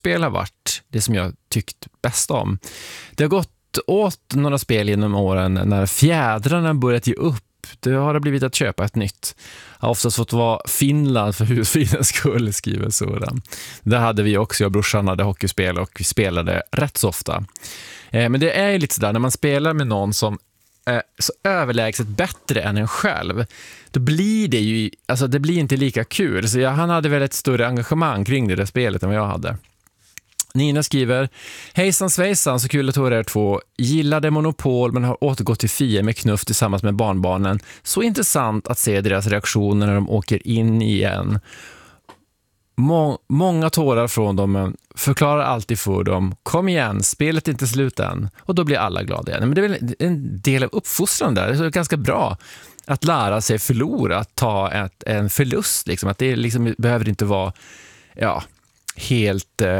hockeyspel har varit det som jag tyckt bäst om. Det har gått åt några spel genom åren när fjädrarna börjat ge upp. Det har det blivit att köpa ett nytt. Jag har oftast fått vara Finland för husfridens skull, skriver Soran. Där hade vi också, jag och brorsan hade hockeyspel och vi spelade rätt så ofta. Men det är ju lite sådär, när man spelar med någon som är så överlägset bättre än en själv, då blir det ju, alltså det blir inte lika kul. Så han hade väl ett större engagemang kring det där spelet än vad jag hade. Nina skriver: hejsan svejsan, så kul att höra er två. Gillade Monopol men har återgått till Fie med knuff tillsammans med barnbarnen. Så intressant att se deras reaktioner när de åker in igen. Många tårar från dem, förklarar alltid för dem: kom igen, spelet är inte slut än. Och då blir alla glada igen. Men det är väl en del av uppfostran där. Det är ganska bra att lära sig förlora, att ta en förlust. Liksom. Att det liksom behöver inte vara helt...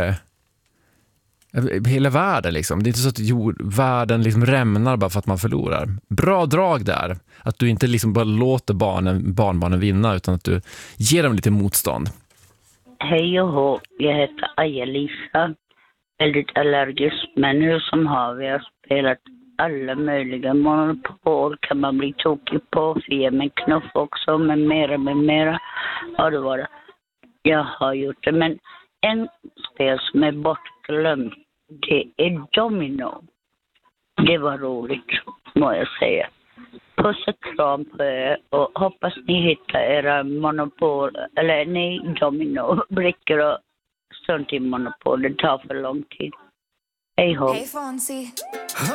hela världen liksom. Det är inte så att världen liksom rämnar bara för att man förlorar. Bra drag där. Att du inte liksom bara låter barnbarnen vinna, utan att du ger dem lite motstånd. Hej och hå, jag heter Aja-Lisa. Väldigt allergisk, men nu som vi har spelat alla möjliga Monopol, kan man bli tokig på, Fie med knuff också, med mera. Ja, det var det. Jag har gjort det, men en spel som är bortglömd, det är Domino. Det var roligt, må jag säga. Puss och kram på er och hoppas ni hittar era Monopol, eller nej, Domino-brickor och sånt i Monopol. Det tar för lång tid. Hej ho. Hej Fonzie.